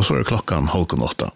Och så är klockan 7:30.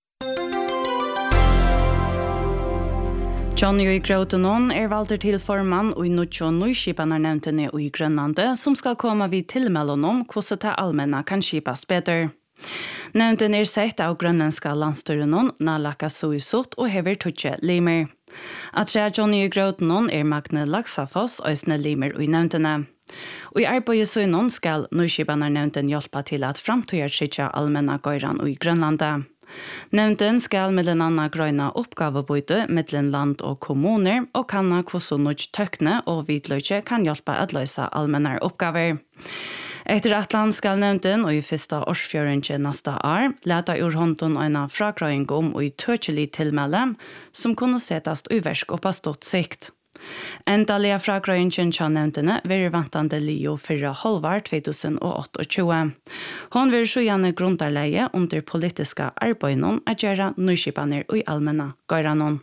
Johnny Grotenon valter til formann og i nøyskipan nevntene i Grønlande, som skal komme vid tilmelden om hvordan det allmänna kan skipast bedre. Nevnten sett av grønlandska landstyrenon, Nalaka Suisut og hever tutje limer. At Johnny Grotenon Magne Laksafoss og Øsne limer i nevntene. Og i arbeidet søgnon skal nøyskipan nevnten hjelpe til at framtøyer skitja allmänna gøyran i Grønlande. Nevnten skal mellom annet grøyna oppgavebytte mellom land og kommuner og kanna hvordan nødt tøkne og vidløyke kan hjelpe at løse allmänna oppgaver. Etter at land skal nevnten og i første årsfjøringen neste år leta ur hånden en fragrøying om og i tøkjelig tilmelde som kunne settes i versk og på stått sikt. Endalige fragrøyingen til nevntene vil vantande Leo for halvår 2028. Hon vil så gjerne grundarleie under politiska arbeidene at gjøre nøyskipaner og i allmänna gøyranon.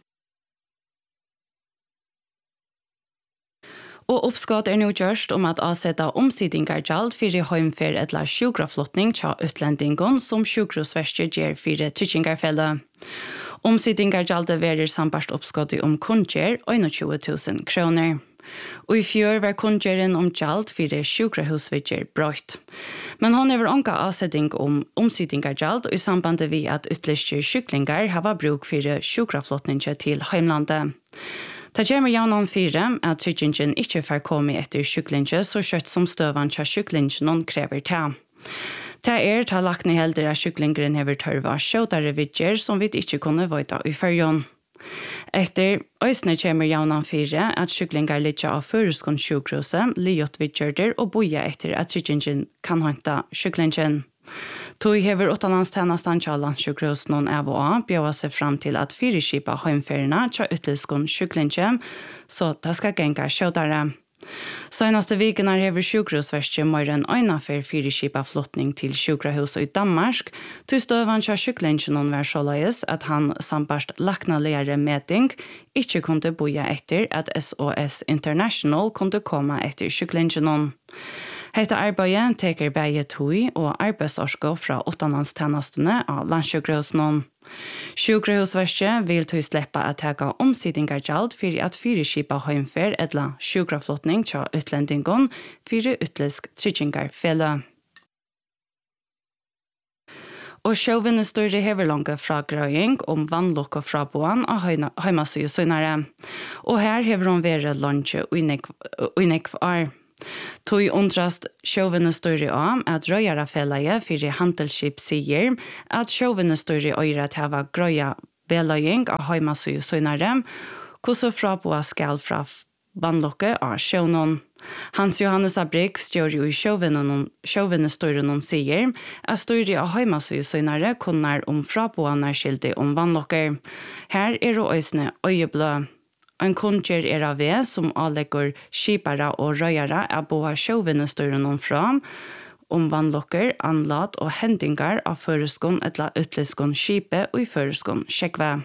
Og oppskott nå gjørst om at avsette omsidingargjald for heimfer eller sjukraflotning til utlendingen som sjukrosverste gjør for trykkingarfellet. Omsidingargjaldet verer sambart oppskottet kundgjør 21.000 kroner. Og i fjør var kundgjøren gjald for sjukrahusvitjer brøtt. Men hon hever onka avsetting omsidingargjald og i sambandet vi at utlyste syklingar hava bruk for sjukraflotning til heimlandet. Det gjør med jaunan fire at trykkingen ikke får komme etter syklinge så kjøtt som støvan til syklingen krever til. Det ta lagt ned helder at syklingeren hever tørva skjøtare vidger som vi ikke kunne vøyta i fyrjon. Etter øysene kommer jaunan fire at syklingar litt av føreskånd sjukrose, liot vidgerder og boja etter at trykkingen kan hanta syklingen. Tog hever utenlandstjenesten til landsjukros noen av og av bjøver seg fram til at fyrirskipa heimferierna til utlyskånd syklingen, så det skal genga skjøtare. Senaste viken hever sjukrosverste mer enn øynafer fyrirskipa flottning til sjukrahus i Danmark, til støvan til syklingen var såleis at han sambart laknaligere meting ikke kunne boja etter at SOS International kunne komme etter syklingen. Hetta arbeidet teker begge tøy og arbeidsårsko fra utenlandstjenestene av landsjukrahusene. Sjukrahusverket vil tøy slippe at teka omsidingargjald for at fyrirskipa heimfer eller sjukraflotning til utlendingen for utlysk trykkingarfelle. Og sjøvinnestøyre hever lange fragrøying vannlokk og fraboan av heimasøysøynere. Og her hever hun vært lunsje unikv år. Tøy undrast sjøvinnestøyre av at røyarafellege for handelskip sier at sjøvinnestøyre øyre til å grøya beløying av heimasøysøynere, hvordan fraboa skal fra vannlokket av sjøvnen. Hans Johannes Abrik, stjøri i sjøvinnestøyren sier at støyre av heimasøysøynere kunnar fraboane skilde vannlokker. Her det øysene øyeblø. En kundgjør av ved som avlegger skipere og røyere av boa sjøvinnestøyren fram vannlokker, anlat og hendingar av føreskånd eller utlyskånd skipet og i føreskånd skjekve.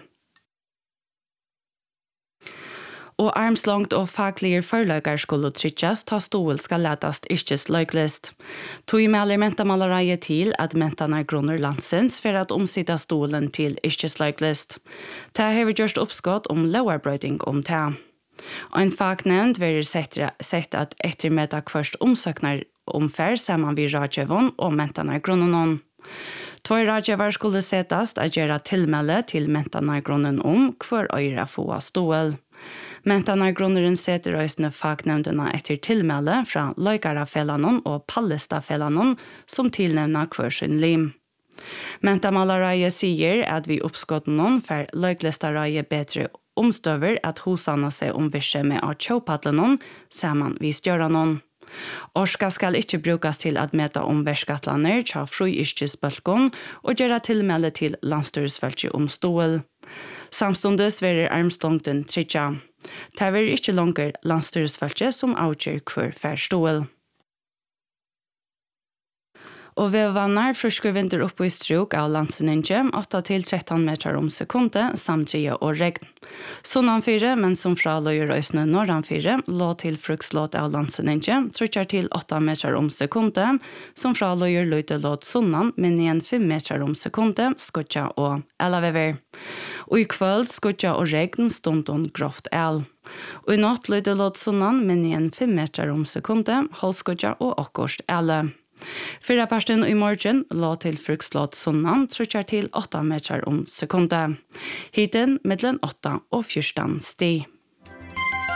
Og armslangt og faglige forløyger skulle trykkes, ta stål skal letast ikkes løyklist. Tog melder mentamalereie til at mentane grunner landsens for at omsida stålen til ikkes løyklist. Det har vi gjort oppskott lovarbrøyding det. En fagnevnd vil sett at ettermiddag først omsøkner omfær sammen vi radjevån og mentane grunnen. Två radjevar skulle setas at gjøre tilmelde til mentane grunnen hver øyre få stål. Mentanargrunneren setter øysene fagnevndene etter tilmelde fra Løykarafellanon og Pallestafellanon som tilnevner hver sin lim. Mentamalareie sier at vi oppskottet noen for Løyklestareie bedre omstøver at hosene seg virke med av tjåpadlenon sammen vi stjører noen. Orska skal ikke brukes til at meta verskatlaner til fruiskjesbølgen og gjøre tilmelde til landstyresfølge stål. Samstundes verer armslongten tritja. Det er ikke langer landstyresfølge som avgjør hver færstål. Og ved vannar frisker vinter oppe i struk av landseninje, 8-13 meter om sekundet, samt rie og regn. Sunnan 4, men som fra løyer øysene norran 4, lå til frukslåt av landseninje, trutjar til 8 meter om sekundet, som fra løyer løyde låt sunnan, men igjen 5 meter om sekundet, skutja og elavever. Og i kvöld skutja og regn stundon grovt el. Og i natt løyde låt sunnan, men igjen 5 meter om sekundet, holdskutja og akkurst ele. Fyra parten i morgen lå til frukslåt sunnan, trutjar til 8 meter om sekundet. Hiten mellom 8 og 14 sti.